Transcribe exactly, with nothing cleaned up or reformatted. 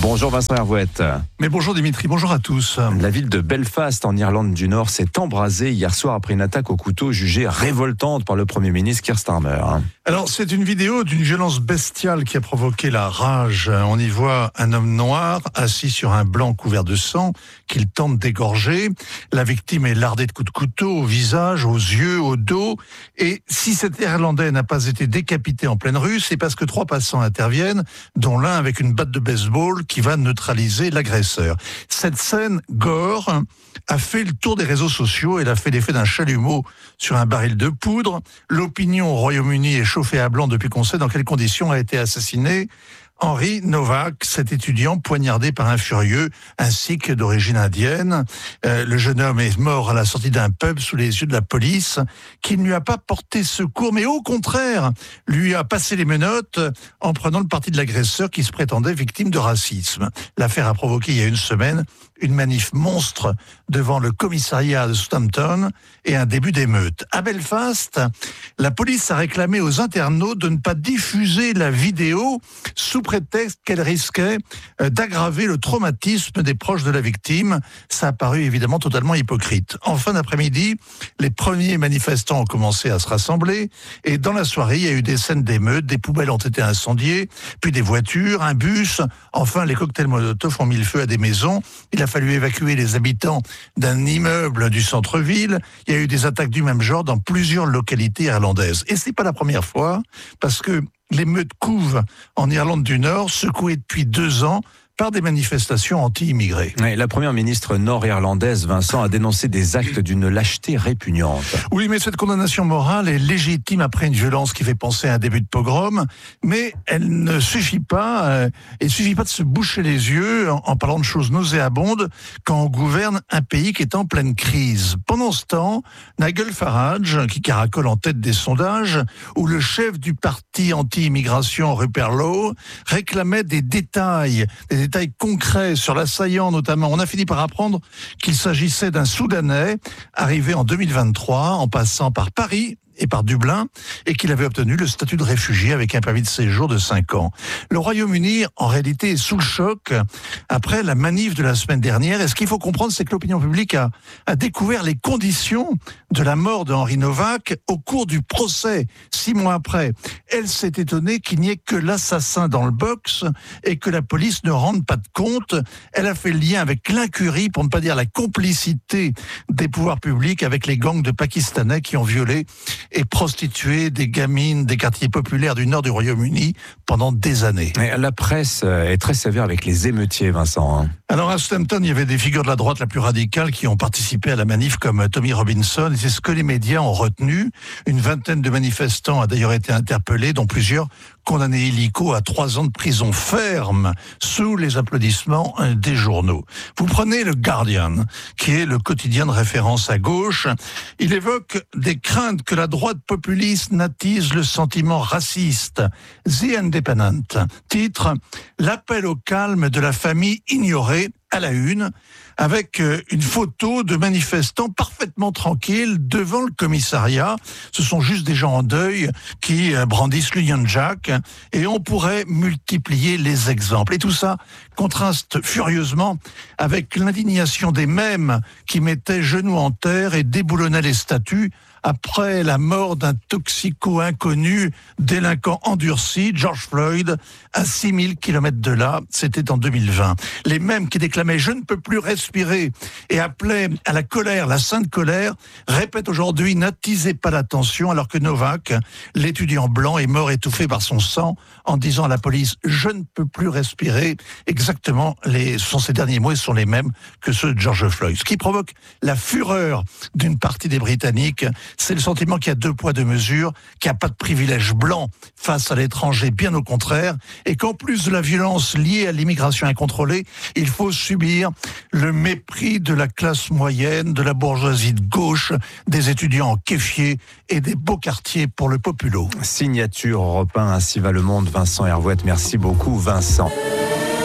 Bonjour Vincent Hervouette. Mais bonjour Dimitri, bonjour à tous. La ville de Belfast en Irlande du Nord s'est embrasée hier soir après une attaque au couteau jugée révoltante par le Premier ministre Keir Starmer. Alors c'est une vidéo d'une violence bestiale qui a provoqué la rage. On y voit un homme noir assis sur un blanc couvert de sang qu'il tente d'égorger. La victime est lardée de coups de couteau au visage, aux yeux, au dos. Et si cet Irlandais n'a pas été décapité en pleine rue, c'est parce que trois passants interviennent, dont l'un avec une batte de baseball qui va neutraliser l'agresseur. Cette scène gore a fait le tour des réseaux sociaux. Elle a fait l'effet d'un chalumeau sur un baril de poudre. L'opinion au Royaume-Uni est chauffée à blanc depuis qu'on sait dans quelles conditions a été assassiné Henry Novak, cet étudiant poignardé par un furieux, un sikh d'origine indienne. Euh, le jeune homme est mort à la sortie d'un pub sous les yeux de la police, qui ne lui a pas porté secours, mais au contraire, lui a passé les menottes en prenant le parti de l'agresseur qui se prétendait victime de racisme. L'affaire a provoqué il y a une semaine une manif monstre devant le commissariat de Southampton et un début d'émeute. À Belfast, la police a réclamé aux internautes de ne pas diffuser la vidéo sous prétexte qu'elle risquait d'aggraver le traumatisme des proches de la victime. Ça a paru évidemment totalement hypocrite. En fin d'après-midi, les premiers manifestants ont commencé à se rassembler et dans la soirée, il y a eu des scènes d'émeute, des poubelles ont été incendiées, puis des voitures, un bus, enfin les cocktails Molotov ont mis le feu à des maisons. Il a fallu évacuer les habitants d'un immeuble du centre-ville. Il y a eu des attaques du même genre dans plusieurs localités irlandaises. Et c'est pas la première fois, parce que l'émeute couve en Irlande du Nord, secouée depuis deux ans par des manifestations anti-immigrés. Ouais, la première ministre nord-irlandaise, Vincent, a dénoncé des actes d'une lâcheté répugnante. Oui, mais cette condamnation morale est légitime après une violence qui fait penser à un début de pogrom, mais elle ne suffit pas, euh, il ne suffit pas de se boucher les yeux en, en parlant de choses nauséabondes quand on gouverne un pays qui est en pleine crise. Pendant ce temps, Nigel Farage, qui caracole en tête des sondages, ou le chef du parti anti-immigration Rupert Lowe, réclamait des détails, des détails concrets sur l'assaillant notamment. On a fini par apprendre qu'il s'agissait d'un Soudanais arrivé en deux mille vingt-trois en passant par Paris et par Dublin, et qu'il avait obtenu le statut de réfugié avec un permis de séjour de cinq ans. Le Royaume-Uni, en réalité, est sous le choc après la manif de la semaine dernière. Et ce qu'il faut comprendre, c'est que l'opinion publique a, a découvert les conditions de la mort de Henry Novak au cours du procès, six mois après. Elle s'est étonnée qu'il n'y ait que l'assassin dans le box et que la police ne rende pas de compte. Elle a fait le lien avec l'incurie, pour ne pas dire la complicité des pouvoirs publics avec les gangs de Pakistanais qui ont violé et prostitué des gamines des quartiers populaires du nord du Royaume-Uni pendant des années. Et la presse est très sévère avec les émeutiers, Vincent. Alors à Southampton, il y avait des figures de la droite la plus radicale qui ont participé à la manif comme Tommy Robinson, et c'est ce que les médias ont retenu. Une vingtaine de manifestants a d'ailleurs été interpellés, dont plusieurs condamnés illico à trois ans de prison ferme sous les applaudissements des journaux. Vous prenez le Guardian, qui est le quotidien de référence à gauche. Il évoque des craintes que la droite populiste n'attise le sentiment raciste. The Independent titre « L'appel au calme de la famille ignorée » à la une, avec une photo de manifestants parfaitement tranquilles devant le commissariat. Ce sont juste des gens en deuil qui brandissent l'Union Jack, et on pourrait multiplier les exemples. Et tout ça contraste furieusement avec l'indignation des mêmes qui mettaient genoux en terre et déboulonnaient les statues après la mort d'un toxico inconnu, délinquant endurci, George Floyd, à six mille kilomètres de là. C'était en deux mille vingt. Les mêmes qui déclamaient « je ne peux plus respirer » et appelaient à la colère, la sainte colère, répètent aujourd'hui « n'attisez pas l'attention » alors que Novak, l'étudiant blanc, est mort étouffé par son sang en disant à la police « je ne peux plus respirer ». Exactement, les, sont ces derniers mots, sont les mêmes que ceux de George Floyd. Ce qui provoque la fureur d'une partie des Britanniques, c'est le sentiment qu'il y a deux poids, deux mesures, qu'il n'y a pas de privilège blanc face à l'étranger, bien au contraire, et qu'en plus de la violence liée à l'immigration incontrôlée, il faut subir le mépris de la classe moyenne, de la bourgeoisie de gauche, des étudiants en kéfier et des beaux quartiers pour le populo. Signature Europe un, ainsi va le monde. Vincent Hervouette, merci beaucoup Vincent.